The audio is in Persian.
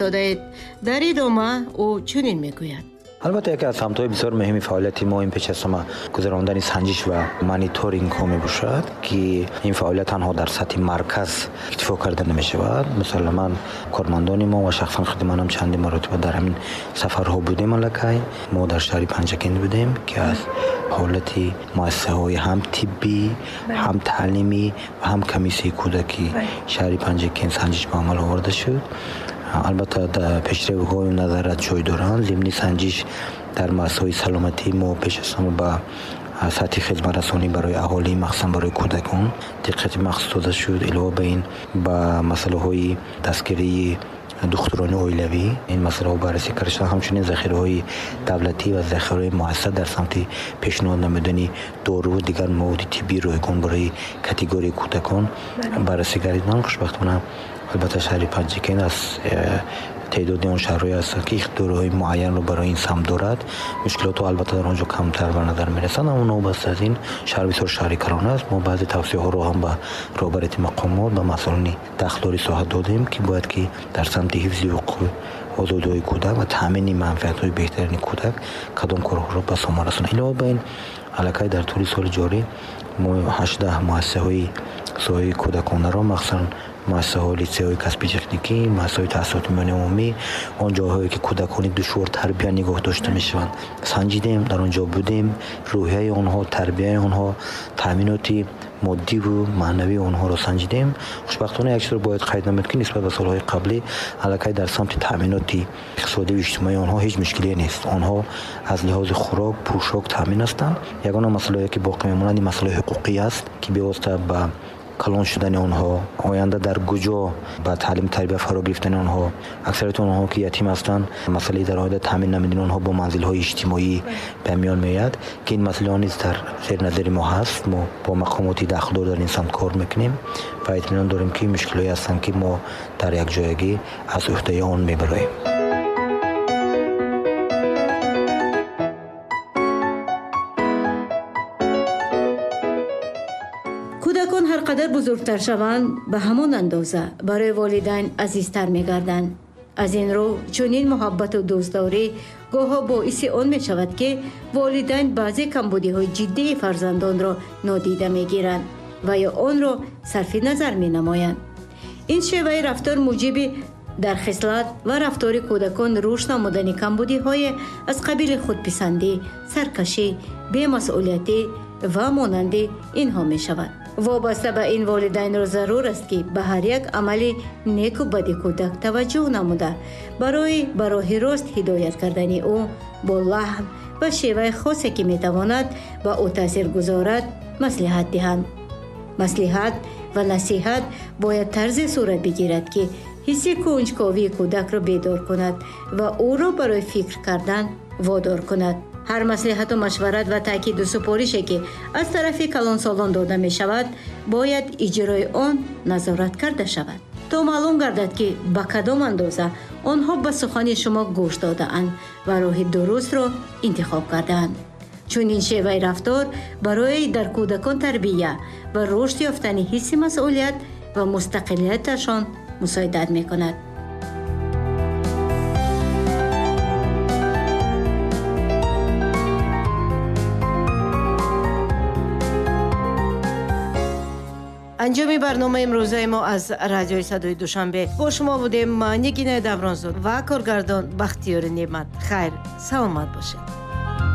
истодаед. дар идома ӯ чунин мегӯяд: албатта яке аз самтҳои бисёр муҳими фаъолияти мо ин пеш аз ҳама гузарондани санҷиш ва мониторингҳо мебошад, ки ин фаъолият танҳо дар сатҳи марказ иктифо карда намешавад. мусалламан кормандони мо ва шахсан худи манам чандин маротиба дар ҳамин сафарҳо будем. аллакай мо дар шаҳри Панҷакент будем, ки аз ҳолати муассисаҳои ҳам тиббӣ, ҳам таълимӣ ва ҳам комиссияи кӯдакии шаҳри Панҷакент санҷиш ба амал оварда шуд. албатта дар пешравиҳои назарат ҷой доранд. зимни санҷиш дар муассисаҳои саломатӣ мо пеш аз ҳама ба сатҳи хизматрасонӣ барои аҳолӣ, махсусан барои кӯдакон диққати махсус дода шуд. илова ба ин ба масъалаҳои дастгирии духтурони оилавӣ ин масъалаҳо баррасӣ карда шуда, ҳамчунин захираҳои давлатӣ ва захираҳои муассиса дар самти пешниҳод намудани дору ва дигар маводи тиббии ройгон барои категорияи кӯдакон баррасӣ гардиданд. хушбахтона албатта шаҳри Панҷакент аз تعدادی اون شهرهایی هستند که اختیارهای معین رو برای این سمت دارد. مشکلات البته در آنجا کمتر به نظر میرسند، اما نوبت از این شهر بسیار شهری کرانه است. ما بعضی توصیه ها رو هم به رهبری مقامات و مسئولان داخلی ساحت دادیم که باید که در سمت حفظ حقوق آزادی کودک و تامین منفعت‌های بهترین کودک کدام کارها را به ثمر رسانیم. علاوه بر این علاقه در طول سال جاری ما 18 مؤسسه‌های سایه کودکانه را مخصوصاً مؤسسه‌های لیسه‌های کسبی تکنیکی، مؤسسه‌های تحصیلات میانه عمومی، آن جاهایی که کودکان دشوار تربیت نگاه داشته میشوند سنجیدیم، در آنجا بودیم، روحیه آنها، تربیت آنها، تامینات مادی و معنوی آنها را سنجیدیم. خوشبختانه یک چیز رو باید قید نمود که نسبت به سالهای قبلی علاقه در سمت تامینات اقتصادی و اجتماعی آنها هیچ مشکلی نیست. آنها از لحاظ خوراک، پوشاک تامین هستند. یگانه مسئله که باقی میماند این مسئله حقوقی است که به واسطه به کلان شدن آنها، آینده در کجا با تعلیم تربیت فرا گرفتن آنها، اکثریت آنها که یتیم هستند، مسئله در آینده تامین نمیدن آنها با منزل‌های اجتماعی به میان میاد که این مسئله نیز در زیر نظر ما هست. ما با مقامات داخلی در این سمت کار میکنیم و اطمینان داریم که مشکلاتی هستند که ما در یک جایگی از عهده آن میبریم. کودکان هر قدر بزرگتر شوند به همان اندازه برای والدین عزیزتر می‌گردند. از این رو چنین محبت و دوستداری گاهی باعث آن می شود که والدین بعضی کمبودی‌های جدی فرزندان را نادیده می‌گیرند و یا آن را صرف نظر می‌نمایند. این شیوه رفتار موجب در خصلت و رفتار کودکان رشد نمودن کمبودی‌های از قبیل خودپسندی، سرکشی، بی‌مسئولیتی و مانند اینها می‌شود. وابسته به این والدین را ضرور است که به هر یک عمل نیک و بد کودک توجه نموده برای به راه راست هدایت کردن او با لحن و شیوه خاصی که میتواند به او تاثیر گذارد مصلحت دهند. مصلحت و نصیحت باید طرز صورت بگیرد که حس کنجکاوی کودک را بیدار کند و او را برای فکر کردن وادار کند. هر مصلحت و مشورت و تاکید و سپارشی که از طرف کلانسالان داده می شود باید اجرای آن نظارت کرده شود تا معلوم گردد که به کدام اندازه آنها به سخن شما گوش داده اند و راه درست را انتخاب کرده اند. چون این شیوه رفتار برای در کودکان تربیت و رشد یافتن حس مسئولیت و مستقلیتشان مساعدت می کند. انجام برنامه امروزه ما از رادیوی صدای دوشنبه با شما بودیم. نگین دورانزاد و کارگردان بختیار نعمت. خیر، سلامت باشید.